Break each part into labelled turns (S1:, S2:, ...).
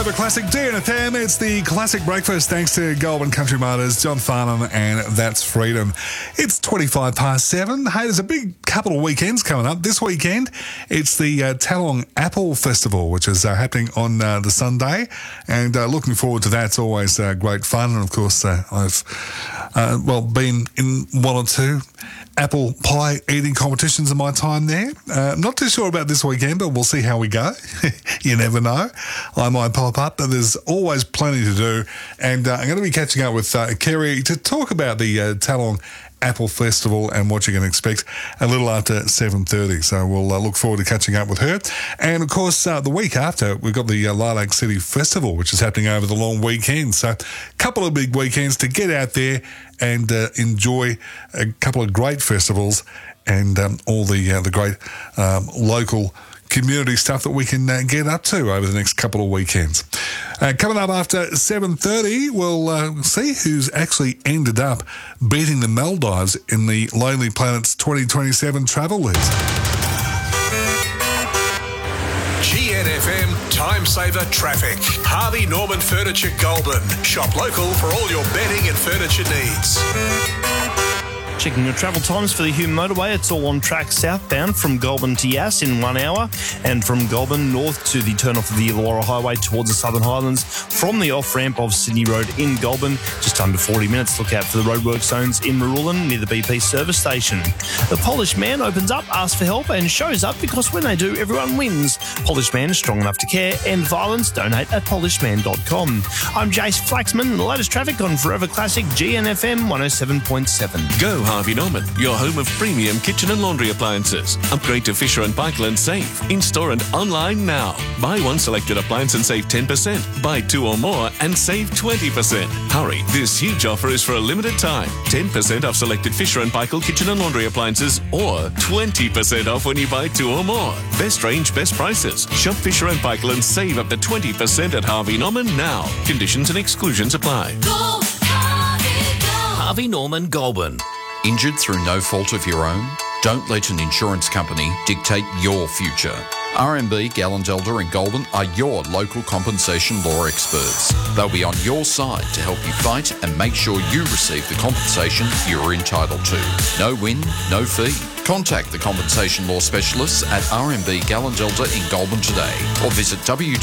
S1: Forever Classic DNFM. It's the Classic Breakfast thanks to Goulburn Country Motors, John Farnham, and That's Freedom. It's 7:25. Hey, there's a big couple of weekends coming up. This weekend, it's the Talong Apple Festival, which is happening on the Sunday, and looking forward to that. It's always great fun, and of course, I've been in one or two apple pie eating competitions in my time there. Not too sure about this weekend, but we'll see how we go. You never know. I might pop up, but there's always plenty to do. And I'm going to be catching up with Kerry to talk about the Talong Apple Festival and what you can expect a little after 7:30. So we'll look forward to catching up with her. And of course, the week after, we've got the Lilac City Festival, which is happening over the long weekend. So a couple of big weekends to get out there and enjoy a couple of great festivals and all the great local community stuff that we can get up to over the next couple of weekends. Coming up after 7:30, we'll see who's actually ended up beating the Maldives in the Lonely Planet's 2027 travel list.
S2: GNFM Time Saver Traffic. Harvey Norman Furniture Goulburn. Shop local for all your bedding and furniture needs.
S3: Checking your travel times for the Hume Motorway, it's all on track southbound from Goulburn to Yass in 1 hour, and from Goulburn north to the turn-off of the Illawarra Highway towards the Southern Highlands from the off-ramp of Sydney Road in Goulburn, just under 40 minutes. Look out for the roadwork zones in Marulan near the BP service station. The Polished Man opens up, asks for help and shows up because when they do, everyone wins. Polished Man is strong enough to care. End violence, donate at polishedman.com. I'm Jace Flaxman, the latest traffic on Forever Classic GNFM 107.7.
S4: Go Harvey Norman, your home of premium kitchen and laundry appliances. Upgrade to Fisher & Paykel and save. In-store and online now. Buy one selected appliance and save 10%. Buy two or more and save 20%. Hurry, this huge offer is for a limited time. 10% off selected Fisher & Paykel kitchen and laundry appliances, or 20% off when you buy two or more. Best range, best prices. Shop Fisher & Paykel and save up to 20% at Harvey Norman now. Conditions and exclusions apply.
S5: Go, Harvey, go.
S4: Harvey Norman Goulburn.
S6: Injured through no fault of your own? Don't let an insurance company dictate your future. RMB Gallendelder and Goulburn are your local compensation law experts. They'll be on your side to help you fight and make sure you receive the compensation you're entitled to. No win, no fee. Contact the compensation law specialists at RMB Gallendelder in Goulburn today, or visit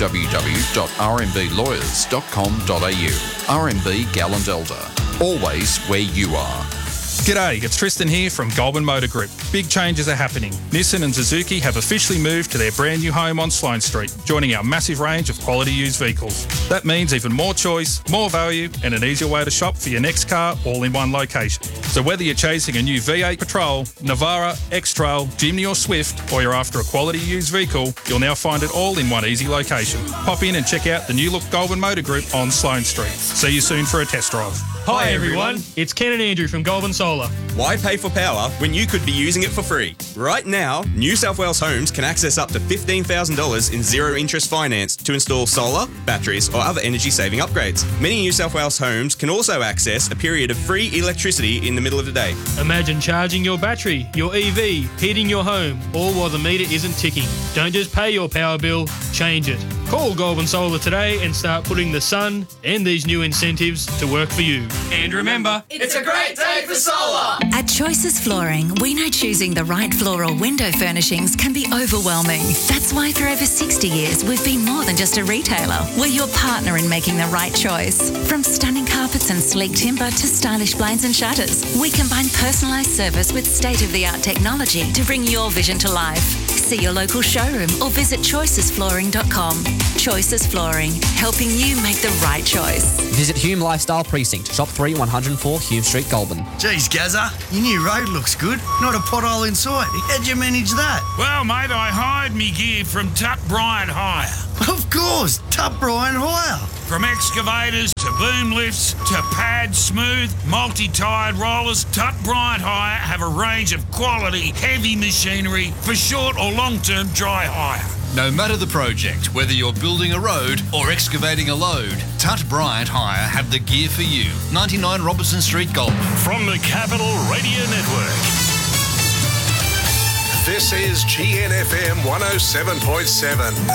S6: www.rmblawyers.com.au. RMB Gallendelder, always where you are.
S7: G'day, it's Tristan here from Goulburn Motor Group. Big changes are happening. Nissan and Suzuki have officially moved to their brand new home on Sloane Street, joining our massive range of quality used vehicles. That means even more choice, more value, and an easier way to shop for your next car all in one location. So whether you're chasing a new V8 Patrol, Navara, X-Trail, Jimny or Swift, or you're after a quality used vehicle, you'll now find it all in one easy location. Pop in and check out the new look Goulburn Motor Group on Sloane Street. See you soon for a test drive.
S8: Hi everyone, it's Ken and Andrew from Goulburn Solar.
S9: Why pay for power when you could be using it for free? Right now, New South Wales Homes can access up to $15,000 in zero-interest finance to install solar, batteries or other energy-saving upgrades. Many New South Wales homes can also access a period of free electricity in the middle of the day.
S8: Imagine charging your battery, your EV, heating your home, all while the meter isn't ticking. Don't just pay your power bill, change it. Call Goulburn Solar today and start putting the sun and these new incentives to work for you. And remember,
S5: It's a great day for solar.
S10: At Choices Flooring, we know choosing the right floor or window furnishings can be overwhelming. That's why for over 60 years, we've been more than just a retailer. We're your partner in making the right choice. From stunning carpets and sleek timber to stylish blinds and shutters, we combine personalised service with state-of-the-art technology to bring your vision to life. See your local showroom or visit choicesflooring.com. Choices Flooring, helping you make the right choice.
S11: Visit Hume Lifestyle Precinct, Shop 3, 104 Hume Street, Goulburn.
S12: Geez, Gazza, your new road looks good. Not a pothole in sight. How'd you manage that?
S13: Well, mate, I hired me gear from Tut Bryant Hire.
S12: Of course, Tut Bryant Hire.
S13: From excavators to boom lifts to pad smooth, multi-tired rollers, Tut Bryant Hire have a range of quality, heavy machinery for short or long-term dry hire.
S14: No matter the project, whether you're building a road or excavating a load, Tut Bryant Hire have the gear for you. 99 Robertson Street, Goulburn.
S2: From the Capital Radio Network. This is GNFM 107.7.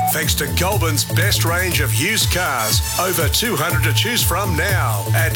S2: thanks to Goulburn's best range of used cars. Over 200 to choose from now at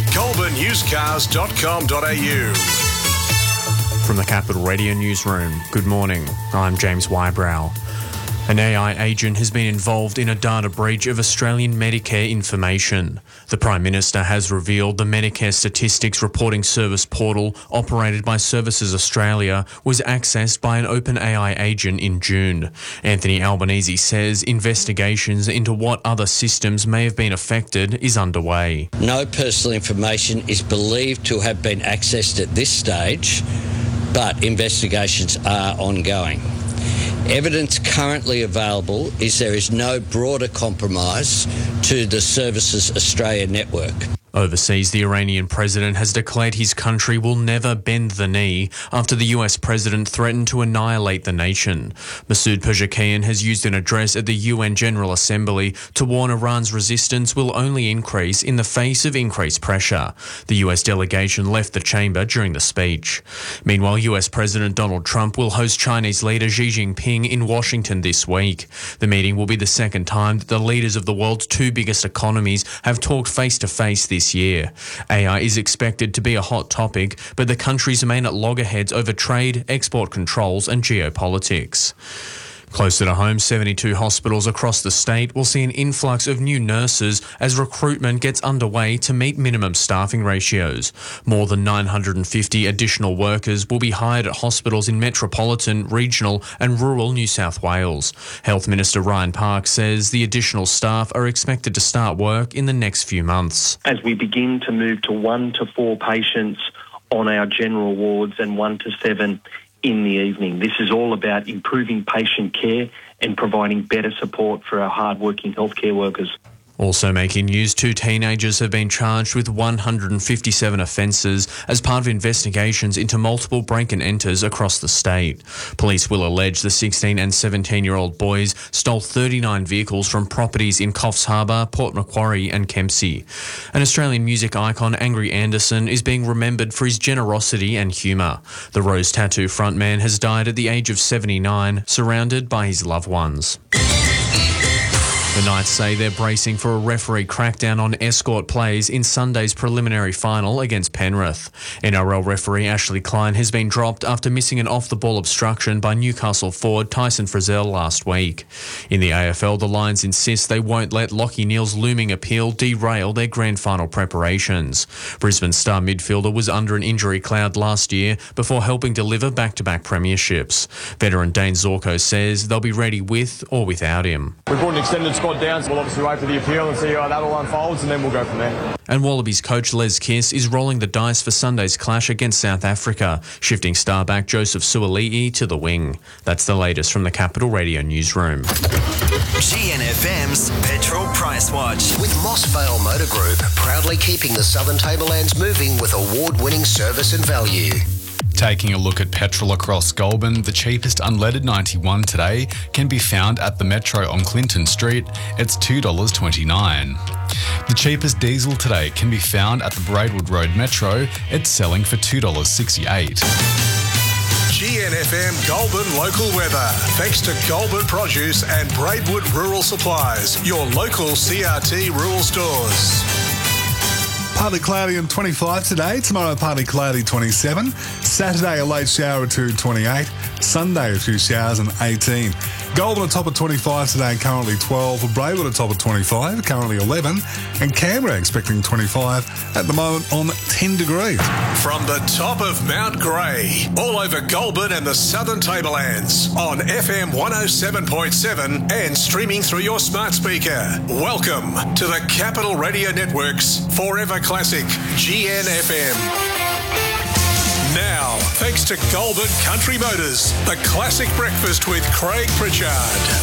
S2: goulburnusedcars.com.au.
S15: From the Capital Radio Newsroom, good morning. I'm James Wybrow. An AI agent has been involved in a data breach of Australian Medicare information. The Prime Minister has revealed the Medicare Statistics Reporting Service portal, operated by Services Australia, was accessed by an OpenAI agent in June. Anthony Albanese says investigations into what other systems may have been affected is underway.
S16: No personal information is believed to have been accessed at this stage, but investigations are ongoing. Evidence currently available is there is no broader compromise to the Services Australia network.
S15: Overseas, the Iranian president has declared his country will never bend the knee after the US president threatened to annihilate the nation. Masoud Pezeshkian has used an address at the UN General Assembly to warn Iran's resistance will only increase in the face of increased pressure. The US delegation left the chamber during the speech. Meanwhile, US President Donald Trump will host Chinese leader Xi Jinping in Washington this week. The meeting will be the second time that the leaders of the world's two biggest economies have talked face-to-face this year. AI is expected to be a hot topic, but the countries remain at loggerheads over trade, export controls and geopolitics. Closer to home, 72 hospitals across the state will see an influx of new nurses as recruitment gets underway to meet minimum staffing ratios. More than 950 additional workers will be hired at hospitals in metropolitan, regional and rural New South Wales. Health Minister Ryan Park says the additional staff are expected to start work in the next few months.
S17: As we begin to move to 1 to 4 patients on our general wards and 1 to 7 in the evening. This is all about improving patient care and providing better support for our hard-working healthcare workers.
S15: Also making news, 2 teenagers have been charged with 157 offences as part of investigations into multiple break and enters across the state. Police will allege the 16 and 17-year-old boys stole 39 vehicles from properties in Coffs Harbour, Port Macquarie and Kempsey. An Australian music icon, Angry Anderson, is being remembered for his generosity and humour. The Rose Tattoo frontman has died at the age of 79, surrounded by his loved ones. The Knights say they're bracing for a referee crackdown on escort plays in Sunday's preliminary final against Penrith. NRL referee Ashley Klein has been dropped after missing an off-the-ball obstruction by Newcastle forward Tyson Frizzell last week. In the AFL, the Lions insist they won't let Lachie Neale's looming appeal derail their grand final preparations. Brisbane star midfielder was under an injury cloud last year before helping deliver back-to-back premierships. Veteran Dane Zorko says they'll be ready with or without him.
S18: We brought an extended squad down, so we'll obviously wait for the appeal and see how that all unfolds, and then we'll go from there.
S15: And Wallabies coach Les Kiss is rolling the dice for Sunday's clash against South Africa, shifting star back Joseph Suaalii to the wing. That's the latest from the Capital Radio Newsroom.
S19: GNFM's Petrol Price Watch. With Moss Vale Motor Group, proudly keeping the Southern Tablelands moving with award-winning service and value.
S20: Taking a look at petrol across Goulburn, the cheapest unleaded 91 today can be found at the Metro on Clinton Street. It's $2.29. The cheapest diesel today can be found at the Braidwood Road Metro. It's selling for $2.68.
S2: GNFM Goulburn local weather. Thanks to Goulburn Produce and Braidwood Rural Supplies, your local CRT rural stores.
S1: Partly cloudy and 25 today. Tomorrow, partly cloudy, 27. Saturday, a late shower to 28. Sunday, a few showers and 18. Goulburn atop of 25 today, currently 12. Braidwood atop of 25, currently 11. And Canberra expecting 25 at the moment on 10 degrees.
S2: From the top of Mount Grey, all over Goulburn and the Southern Tablelands, on FM 107.7 and streaming through your smart speaker. Welcome to the Capital Radio Network's Forever Classic, GNFM. Now, thanks to Goulburn Country Motors, the classic breakfast with Craig Pritchard.